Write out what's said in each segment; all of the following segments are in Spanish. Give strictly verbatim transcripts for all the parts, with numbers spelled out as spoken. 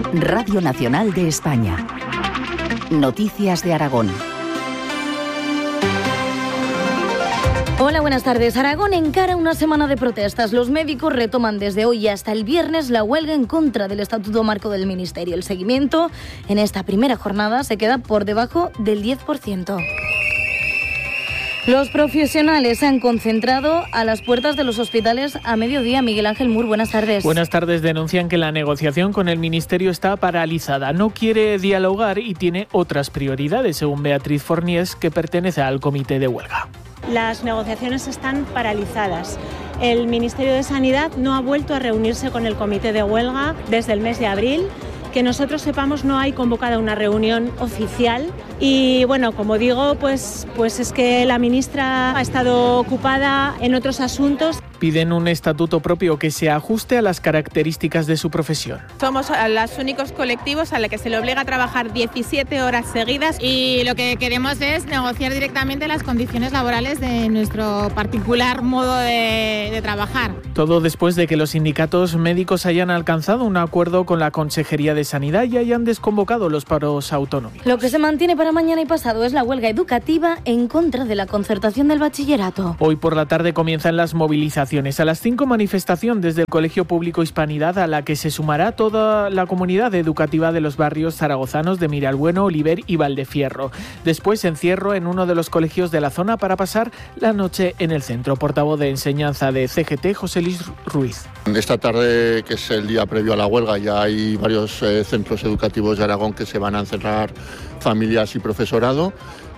Radio Nacional de España. Noticias de Aragón. Hola, buenas tardes. Aragón encara una semana de protestas. Los médicos retoman desde hoy hasta el viernes la huelga en contra del Estatuto Marco del Ministerio. El seguimiento en esta primera jornada se queda por debajo del diez por ciento. Los profesionales se han concentrado a las puertas de los hospitales a mediodía. Miguel Ángel Mur, buenas tardes. Buenas tardes. Denuncian que la negociación con el Ministerio está paralizada. No quiere dialogar y tiene otras prioridades, según Beatriz Forniés, que pertenece al comité de huelga. Las negociaciones están paralizadas. El Ministerio de Sanidad no ha vuelto a reunirse con el comité de huelga desde el mes de abril. Que nosotros sepamos, no hay convocada una reunión oficial y bueno, como digo, pues, pues es que la ministra ha estado ocupada en otros asuntos. Piden un estatuto propio que se ajuste a las características de su profesión. Somos los únicos colectivos a los que se le obliga a trabajar diecisiete horas seguidas y lo que queremos es negociar directamente las condiciones laborales de nuestro particular modo de, de trabajar. Todo después de que los sindicatos médicos hayan alcanzado un acuerdo con la Consejería de Sanidad y hayan desconvocado los paros autonómicos. Lo que se mantiene para mañana y pasado es la huelga educativa en contra de la concertación del bachillerato. Hoy por la tarde comienzan las movilizaciones. A las cinco, manifestación desde el Colegio Público Hispanidad, a la que se sumará toda la comunidad educativa de los barrios zaragozanos de Miralbueno, Oliver y Valdefierro. Después, encierro en uno de los colegios de la zona para pasar la noche en el centro. Portavoz de enseñanza de C G T, José Luis Ruiz. Esta tarde, que es el día previo a la huelga, ya hay varios eh, centros educativos de Aragón que se van a encerrar, familias y profesorado,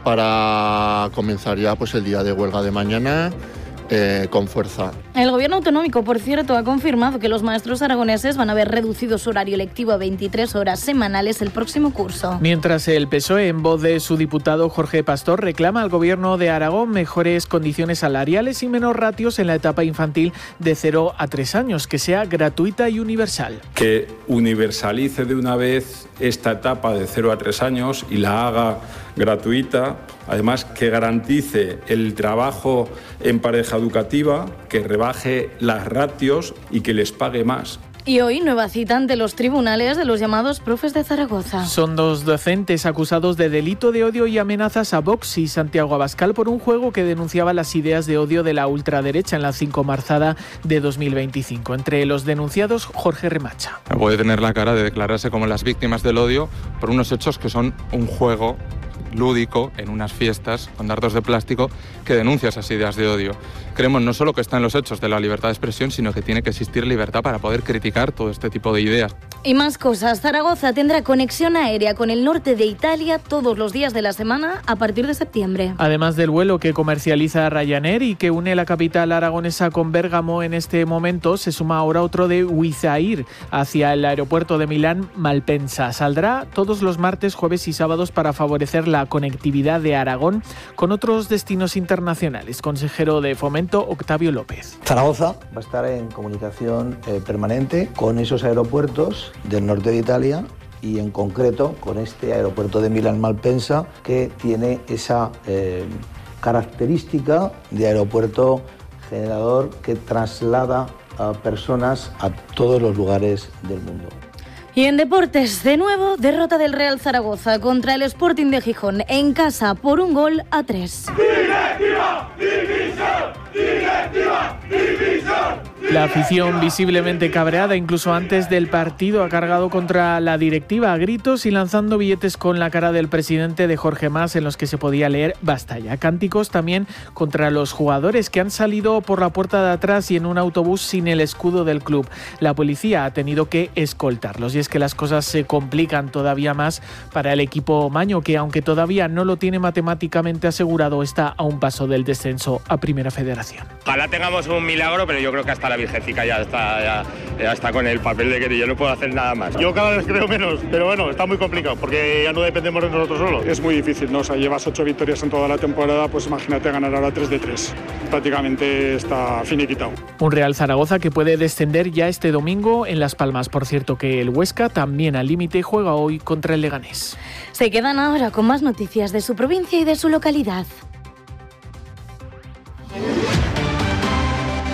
para comenzar ya pues el día de huelga de mañana. Eh, con fuerza. El gobierno autonómico, por cierto, ha confirmado que los maestros aragoneses van a ver reducido su horario lectivo a veintitrés horas semanales el próximo curso. Mientras el P S O E, en voz de su diputado Jorge Pastor, reclama al gobierno de Aragón mejores condiciones salariales y menos ratios en la etapa infantil de cero a tres años, que sea gratuita y universal. Que universalice de una vez esta etapa de cero a tres años y la haga gratuita. Además, que garantice el trabajo en pareja educativa, que rebaje las ratios y que les pague más. Y hoy nueva cita ante los tribunales de los llamados profes de Zaragoza. Son dos docentes acusados de delito de odio y amenazas a Vox y Santiago Abascal por un juego que denunciaba las ideas de odio de la ultraderecha en la cinco marzada de dos mil veinticinco. Entre los denunciados, Jorge Remacha. Puede tener la cara de declararse como las víctimas del odio por unos hechos que son un juego lúdico en unas fiestas con dardos de plástico que denuncia esas ideas de odio. Creemos no solo que está en los hechos de la libertad de expresión, sino que tiene que existir libertad para poder criticar todo este tipo de ideas. Y más cosas. Zaragoza tendrá conexión aérea con el norte de Italia todos los días de la semana a partir de septiembre. Además del vuelo que comercializa Ryanair y que une la capital aragonesa con Bérgamo en este momento, se suma ahora otro de Wizz Air hacia el aeropuerto de Milán Malpensa. Saldrá todos los martes, jueves y sábados para favorecer la conectividad de Aragón con otros destinos internacionales. Consejero de Fomento, Octavio López. Zaragoza va a estar en comunicación eh, permanente con esos aeropuertos del norte de Italia y en concreto con este aeropuerto de Milán Malpensa, que tiene esa eh, característica de aeropuerto generador que traslada a personas a todos los lugares del mundo. Y en deportes, de nuevo, derrota del Real Zaragoza contra el Sporting de Gijón en casa por un gol a tres. ¡Directiva! ¡División! ¡Directiva! ¡División! La afición, visiblemente cabreada incluso antes del partido, ha cargado contra la directiva a gritos y lanzando billetes con la cara del presidente de Jorge Mas en los que se podía leer "basta ya". Cánticos también contra los jugadores que han salido por la puerta de atrás y en un autobús sin el escudo del club. La policía ha tenido que escoltarlos y es que las cosas se complican todavía más para el equipo maño, que aunque todavía no lo tiene matemáticamente asegurado, está a un paso del descenso a Primera Federación. Ojalá tengamos un milagro, pero yo creo que hasta la Virgencica ya está, ya, ya está con el papel de que yo no puedo hacer nada más. Yo cada vez creo menos, pero bueno, está muy complicado porque ya no dependemos de nosotros solos. Es muy difícil, ¿no? O sea, llevas ocho victorias en toda la temporada, pues imagínate ganar ahora tres de tres. Prácticamente está finiquitado. Un Real Zaragoza que puede descender ya este domingo en Las Palmas. Por cierto que el Huesca también al límite juega hoy contra el Leganés. Se quedan ahora con más noticias de su provincia y de su localidad.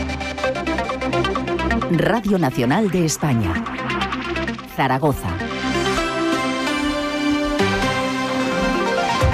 Radio Nacional de España. Zaragoza.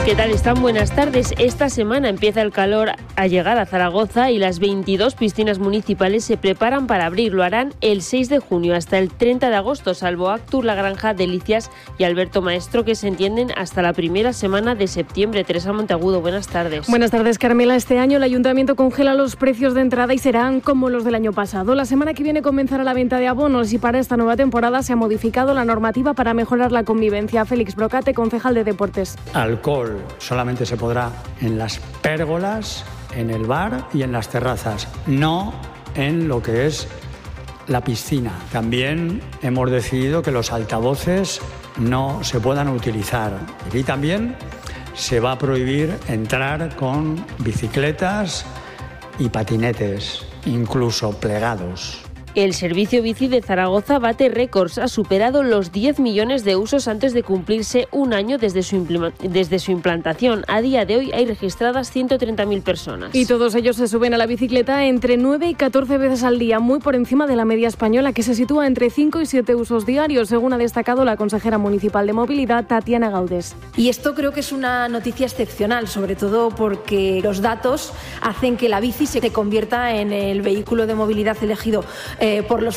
¿Qué tal están? Buenas tardes. Esta semana empieza el calor a llegar a Zaragoza y las veintidós piscinas municipales se preparan para abrir. Lo harán el seis de junio hasta el treinta de agosto, salvo Actur, La Granja, Delicias y Alberto Maestro, que se entienden hasta la primera semana de septiembre. Teresa Monteagudo, buenas tardes. Buenas tardes, Carmela. Este año el Ayuntamiento congela los precios de entrada y serán como los del año pasado. La semana que viene comenzará la venta de abonos y para esta nueva temporada se ha modificado la normativa para mejorar la convivencia. Félix Brocate, concejal de Deportes. Alcohol solamente se podrá en las pérgolas, en el bar y en las terrazas, no en lo que es la piscina. También hemos decidido que los altavoces no se puedan utilizar. Y también se va a prohibir entrar con bicicletas y patinetes, incluso plegados. El servicio bici de Zaragoza bate récords. Ha superado los diez millones de usos antes de cumplirse un año desde su, impl- desde su implantación. A día de hoy hay registradas ciento treinta mil personas. Y todos ellos se suben a la bicicleta entre nueve y catorce veces al día, muy por encima de la media española, que se sitúa entre cinco y siete usos diarios, según ha destacado la consejera municipal de Movilidad, Tatiana Gaudes. Y esto creo que es una noticia excepcional, sobre todo porque los datos hacen que la bici se convierta en el vehículo de movilidad elegido Eh, por los